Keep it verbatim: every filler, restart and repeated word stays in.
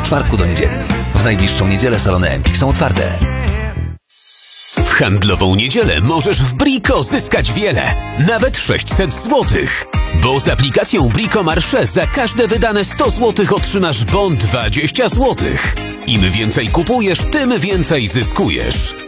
czwartku do niedzieli. W najbliższą niedzielę salony Empik są otwarte. W handlową niedzielę możesz w Brico zyskać wiele, nawet sześćset złotych. Bo z aplikacją Brico Marché za każde wydane sto złotych otrzymasz bon dwadzieścia złotych. Im więcej kupujesz, tym więcej zyskujesz.